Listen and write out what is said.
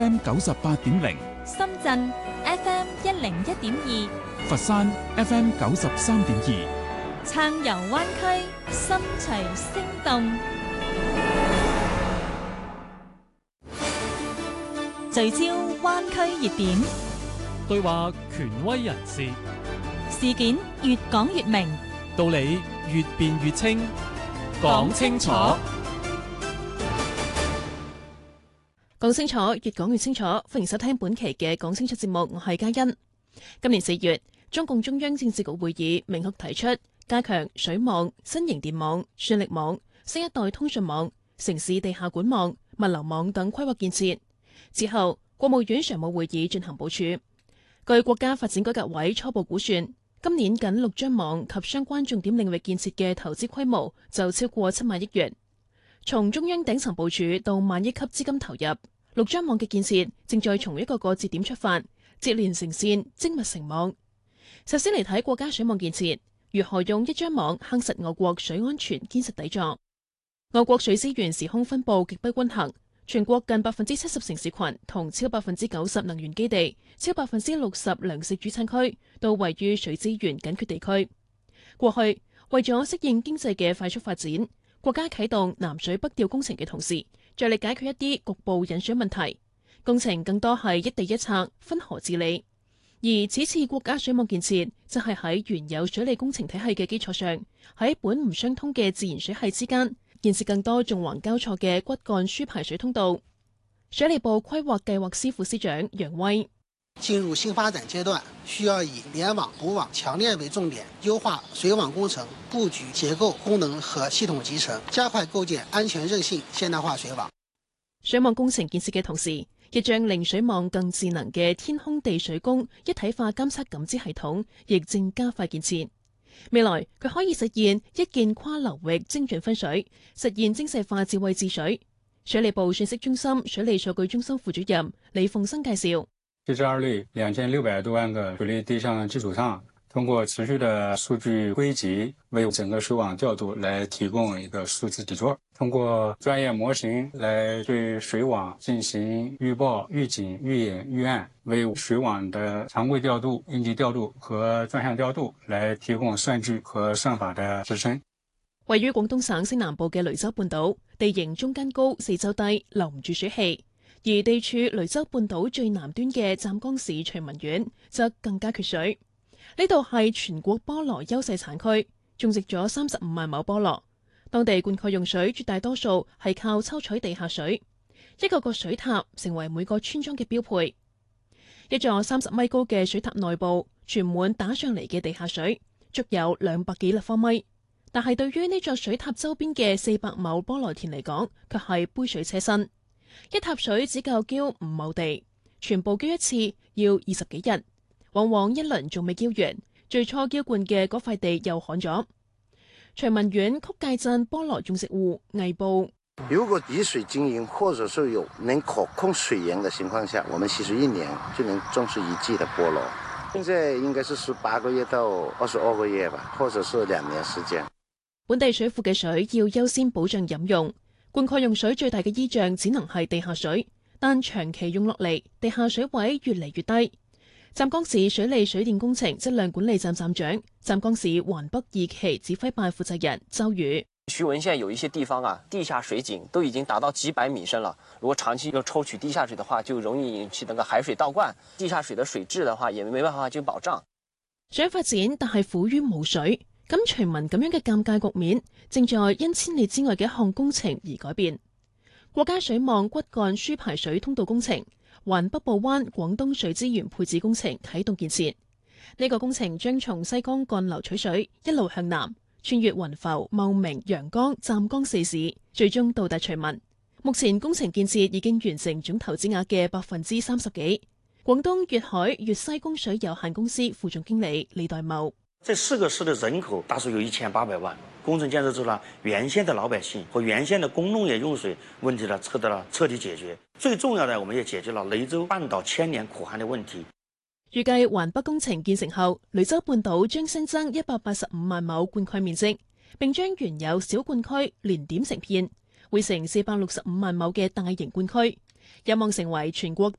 FM 98.0， 深圳 FM 101.2， 佛山 FM 93.2， 撐遊灣區，心隨聲動。聚焦灣區熱點， 對話權威人士， 事件越講越明， 道理越辯越清，講清楚。 講清楚，越講越清楚。歡迎收聽本期嘅講清楚節目，我係嘉欣。今年4月，中共中央政治局會議明確提出加強水網、新型電網、算力網、新一代通訊網、城市地下管網、物流網等規劃建設。之後，國務院常務會議進行部署。據國家發展改革委初步估算，今年僅陸張網及相關重點領域建設嘅投資規模就超過7萬億元。從中央頂層部署到萬億級資金投入，陸張網嘅建設正在從一個個節點出發，接連成線，精密成網。首先嚟睇國家水網建設，如何用一張網夯實我國水安全堅實底座。我國水資源時空分佈極不均衡，全國近70%城市群同超90%能源基地、超60%糧食主產區都位於水資源緊缺地區。過去為咗適應經濟嘅快速發展，國家啟動南水北調工程嘅同時，着力解決一啲局部引水問題，工程更多係一地一策、分河治理。而此次國家水網建設，則係喺原有水利工程體系嘅基礎上，喺本唔相通嘅自然水系之間，建設更多縱橫交錯嘅骨幹輸排水通道。水利部規劃計劃司副司長楊威： 進入新發展階段，需要以聯網、補網、強鏈為重點，優化水網工程佈局、結構、功能和系統集成，加快構建安全韌性現代化水網。 水網工程建設嘅同時，亦將令水網更智能嘅天空地水工一體化監測感知系統，亦正加快建設。未來佢可以實現一鍵跨流域精準分水，實現精細化智慧治水。水利部信息中心水利數據中心副主任李鳳生介紹。 7至2類2600多萬個水利對象基礎上，通過持續的數據歸集，為整個水網調度來提供一個數字底座。通過專業模型來對水網進行預報、預警、預演、預案，為水網的常規調度、應急調度和專項調度來提供算據和算法的支撐。 位於廣東省西南部嘅雷州半島，地形中間高、四周低，留唔住水氣。而地處雷州半島最南端嘅湛江市徐聞縣則更加缺水。呢度係全國菠蘿優勢產區，種植咗35萬畝菠蘿。當地灌溉用水絕大多數係靠抽取地下水，一個個水塔成為每個村莊嘅標配。一座30米高嘅水塔內部存滿打上嚟嘅地下水，足有200幾立方米。但係對於呢座水塔周邊嘅400畝菠蘿田嚟講，卻係杯水車薪。一塔水只夠澆5畝地，全部澆一次要20幾日，往往一輪仲未澆完，最初澆灌嘅嗰塊地又旱咗。徐聞縣曲界鎮菠蘿種植戶魏部： 如果雨水經營或者是有能可控水源的情況下，我們其實1年就能種出1季的菠蘿。現在應該是18個月到22個月吧，或者是2年時間。 本地水庫嘅水要優先保障飲用。灌溉用水最大嘅依仗只能係地下水，但長期用落嚟，地下水位越嚟越低。湛江市水利水電工程質量管理站站長、湛江市環北2期指揮辦負責人周宇： 徐聞縣有一些地方啊，地下水井都已經達到幾百米深了。如果長期要抽取地下水的話，就容易引起那個海水倒灌，地下水的水質的話，也沒辦法去保障。 想發展，但係苦於冇水。咁徐聞咁樣嘅尷尬局面，正在因千里之外嘅一項工程而改變。國家水網骨幹輸排水通道工程環北部灣廣東水資源配置工程啟動建設。呢個工程將從西江幹流取水，一路向南，穿越雲浮、茂名、陽江、湛江4市，最終到達徐聞。目前工程建設已經完成總投資額嘅30%幾。廣東粵海粵西供水有限公司副總經理李代茂： 這4個市的人口大數有1800萬，工程建設之後呢，原先的老百姓和原先的工農業用水問題呢，得到了徹底解決。最重要的，我們也解決了雷州半島1000年苦旱的問題。 預計環北工程建成後，雷州半島將新增185萬畝灌溉面積，並將原有小灌區連點成片，會成465萬畝嘅大型灌區。 有望成為全國